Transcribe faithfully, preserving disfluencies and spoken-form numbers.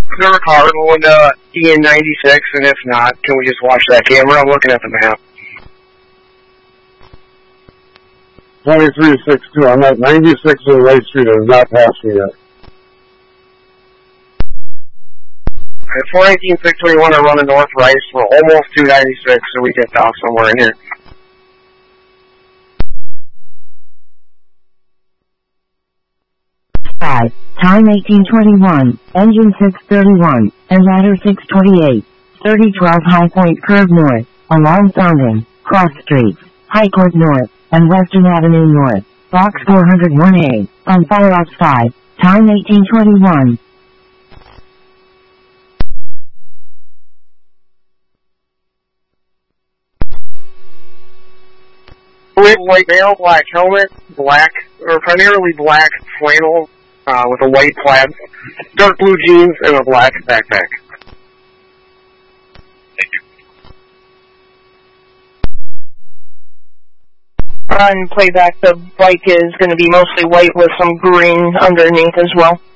Is there a Cardinal in uh, E N ninety-six, and if not, can we just watch that camera? I'm looking at the map. twenty-three six two. I'm at ninety-six in Wright Street. It has not passed me yet. At four nineteen six twenty-one, I'm running north Rice. We're almost two ninety-six, so we get off somewhere in here. Five. Time eighteen twenty-one. Engine six thirty-one. And ladder six twenty-eight. thirty twelve High Point curve north. Along Fountain. Cross Streets. High Court north. And Western Avenue north. Box four oh one A. On fire ops five. Time eighteen twenty-one. White male, black helmet, black, or primarily black flannel, uh, with a white plaid, dark blue jeans, and a black backpack. Thank you. On playback, the bike is going to be mostly white with some green underneath as well.